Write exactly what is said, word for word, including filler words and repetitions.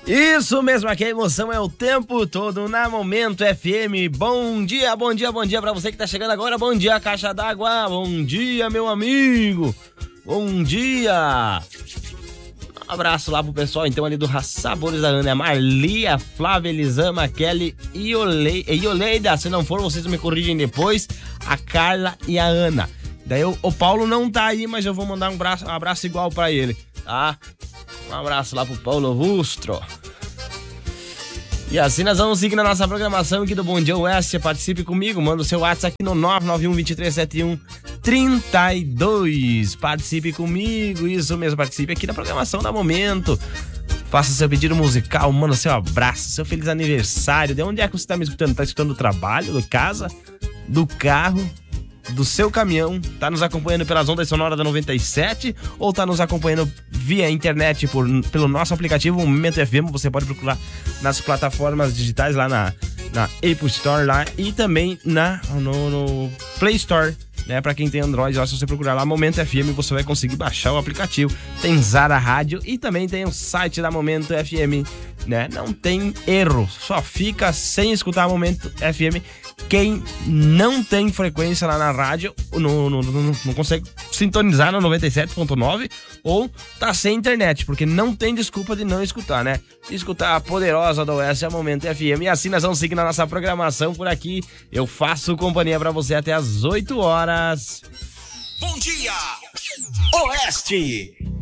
Isso mesmo, aqui a emoção é o tempo todo na Momento F M. Bom dia, bom dia, bom dia pra você que tá chegando agora. Bom dia, caixa d'água. Bom dia, meu amigo. Bom dia. Um abraço lá pro pessoal, então, ali do Sabores da Ana. Marli, a Flávia, Elisama, a Kelly e Ole... e Oleida. Se não for, vocês me corrigem depois. A Carla e a Ana. Daí o, o Paulo não tá aí, mas eu vou mandar um abraço, um abraço igual pra ele, tá? Um abraço lá pro Paulo Vustro. E assim nós vamos seguir na nossa programação aqui do Bom Dia Oeste. Participe comigo, manda o seu WhatsApp aqui no nove nove um, dois três sete um, três dois. Participe comigo, isso mesmo, participe aqui na programação da Momento. Faça seu pedido musical, manda seu abraço, seu feliz aniversário. De onde é que você tá me escutando? Tá escutando do trabalho, do casa, do carro, do seu caminhão? Tá nos acompanhando pelas ondas sonoras da noventa e sete ou tá nos acompanhando via internet por, pelo nosso aplicativo Momento F M? Você pode procurar nas plataformas digitais lá na, na Apple Store lá e também na, no, no Play Store, né? Pra quem tem Android, lá, se você procurar lá Momento F M, você vai conseguir baixar o aplicativo. Tem Zara Rádio e também tem o site da Momento F M, né? Não tem erro, só fica sem escutar a Momento F M quem não tem frequência lá na rádio, não, não, não, não consegue sintonizar no noventa e sete ponto nove ou tá sem internet, porque não tem desculpa de não escutar, né? Escutar a poderosa do Oeste, a Momento F M. E assim nós vamos seguir na nossa programação por aqui. Eu faço companhia pra você até as oito horas. Bom dia, Oeste!